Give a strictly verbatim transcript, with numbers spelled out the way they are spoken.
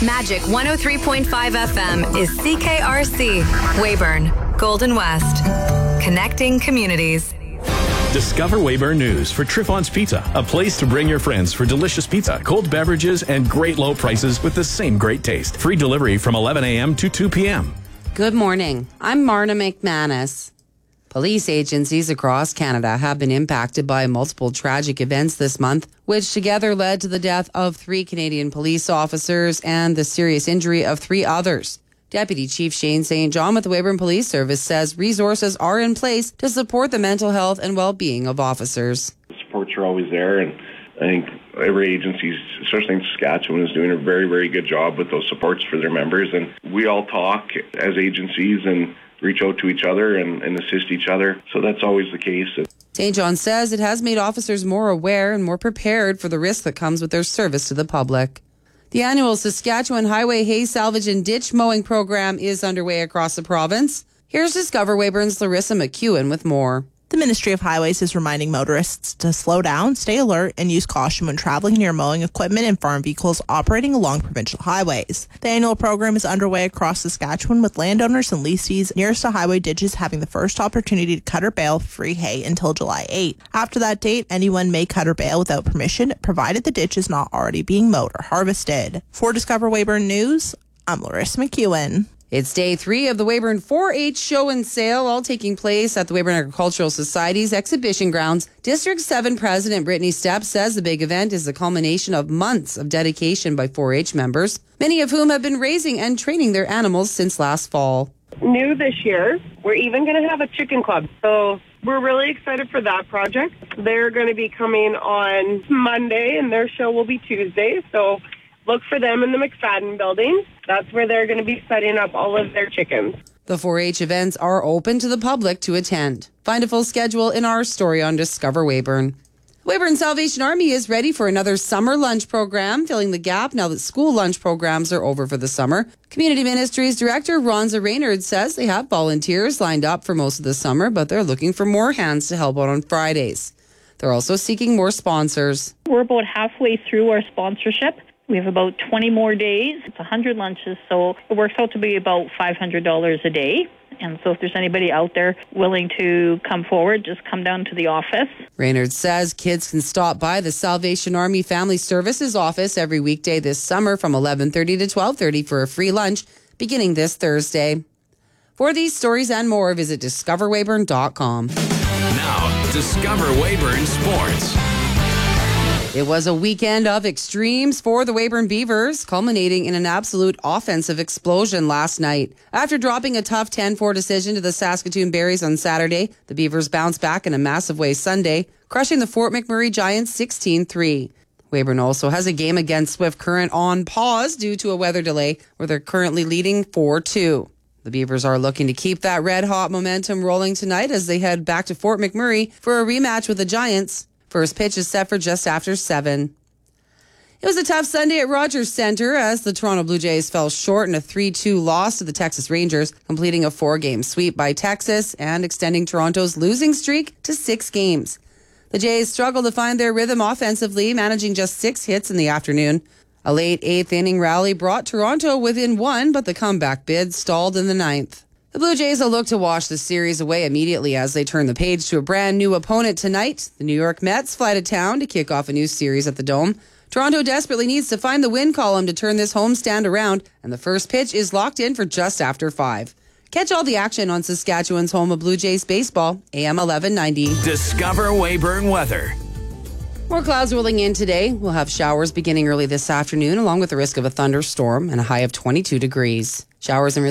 Magic one oh three point five F M is C K R C, Weyburn, Golden West. Connecting communities. Discover Weyburn News for Triffon's Pizza, a place to bring your friends for delicious pizza, cold beverages, and great low prices with the same great taste. Free delivery from eleven a.m. to two p.m. Good morning. I'm Marna McManus. Police agencies across Canada have been impacted by multiple tragic events this month, which together led to the death of three Canadian police officers and the serious injury of three others. Deputy Chief Shane Saint John with the Weyburn Police Service says resources are in place to support the mental health and well-being of officers. Supports are always there, and I think every agency, especially in Saskatchewan, is doing a very, very good job with those supports for their members. And we all talk as agencies and reach out to each other and, and assist each other. So that's always the case. Saint John says it has made officers more aware and more prepared for the risk that comes with their service to the public. The annual Saskatchewan Highway Hay Salvage and Ditch Mowing Program is underway across the province. Here's Discover Weyburn's Larissa McEwen with more. The Ministry of Highways is reminding motorists to slow down, stay alert, and use caution when traveling near mowing equipment and farm vehicles operating along provincial highways. The annual program is underway across Saskatchewan, with landowners and lessees nearest to highway ditches having the first opportunity to cut or bale free hay until July eighth. After that date, anyone may cut or bale without permission, provided the ditch is not already being mowed or harvested. For Discover Weyburn News, I'm Larissa McEwen. It's day three of the Weyburn four H show and sale, all taking place at the Weyburn Agricultural Society's exhibition grounds. District seven President Brittany Stepp says the big event is the culmination of months of dedication by four H members, many of whom have been raising and training their animals since last fall. New this year, we're even going to have a chicken club. So we're really excited for that project. They're going to be coming on Monday, and their show will be Tuesday. So look for them in the McFadden building. That's where they're going to be setting up all of their chickens. The four H events are open to the public to attend. Find a full schedule in our story on Discover Weyburn. Weyburn Salvation Army is ready for another summer lunch program, filling the gap now that school lunch programs are over for the summer. Community Ministries Director Ronza Raynard says they have volunteers lined up for most of the summer, but they're looking for more hands to help out on Fridays. They're also seeking more sponsors. We're about halfway through our sponsorship. We have about twenty more days. It's one hundred lunches, so it works out to be about five hundred dollars a day. And so if there's anybody out there willing to come forward, just come down to the office. Raynard says kids can stop by the Salvation Army Family Services office every weekday this summer from eleven thirty to twelve thirty for a free lunch beginning this Thursday. For these stories and more, visit discover weyburn dot com. Now, Discover Weyburn Sports. It was a weekend of extremes for the Weyburn Beavers, culminating in an absolute offensive explosion last night. After dropping a tough ten four decision to the Saskatoon Berries on Saturday, the Beavers bounced back in a massive way Sunday, crushing the Fort McMurray Giants sixteen three. Weyburn also has a game against Swift Current on pause due to a weather delay, where they're currently leading four two. The Beavers are looking to keep that red-hot momentum rolling tonight as they head back to Fort McMurray for a rematch with the Giants. First pitch is set for just after seven. It was a tough Sunday at Rogers Centre as the Toronto Blue Jays fell short in a three two loss to the Texas Rangers, completing a four-game sweep by Texas and extending Toronto's losing streak to six games. The Jays struggled to find their rhythm offensively, managing just six hits in the afternoon. A late eighth-inning rally brought Toronto within one, but the comeback bid stalled in the ninth. The Blue Jays will look to wash the series away immediately as they turn the page to a brand new opponent tonight. The New York Mets fly to town to kick off a new series at the Dome. Toronto desperately needs to find the win column to turn this homestand around, and the first pitch is locked in for just after five. Catch all the action on Saskatchewan's home of Blue Jays baseball, A M eleven ninety. Discover Weyburn weather. More clouds rolling in today. We'll have showers beginning early this afternoon, along with the risk of a thunderstorm and a high of twenty-two degrees. Showers and